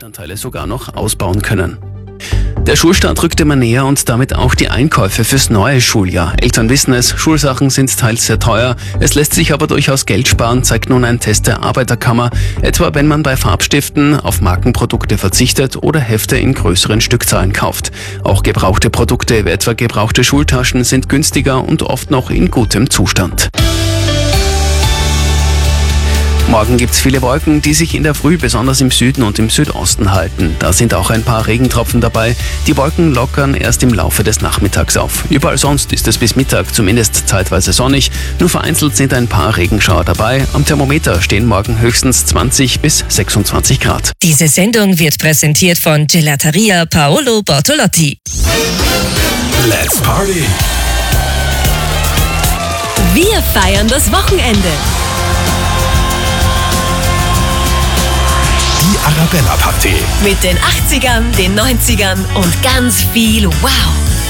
Elternteile sogar noch ausbauen können. Der Schulstart rückt immer näher und damit auch die Einkäufe fürs neue Schuljahr. Eltern wissen es, Schulsachen sind teils sehr teuer. Es lässt sich aber durchaus Geld sparen, zeigt nun ein Test der Arbeiterkammer. Etwa wenn man bei Farbstiften auf Markenprodukte verzichtet oder Hefte in größeren Stückzahlen kauft. Auch gebrauchte Produkte, wie etwa gebrauchte Schultaschen, sind günstiger und oft noch in gutem Zustand. Morgen gibt's viele Wolken, die sich in der Früh besonders im Süden und im Südosten halten. Da sind auch ein paar Regentropfen dabei. Die Wolken lockern erst im Laufe des Nachmittags auf. Überall sonst ist es bis Mittag zumindest zeitweise sonnig. Nur vereinzelt sind ein paar Regenschauer dabei. Am Thermometer stehen morgen höchstens 20 bis 26 Grad. Diese Sendung wird präsentiert von Gelateria Paolo Bortolotti. Let's Party! Wir feiern das Wochenende. Die Arabella Party. Mit den 80ern, den 90ern und ganz viel Wow.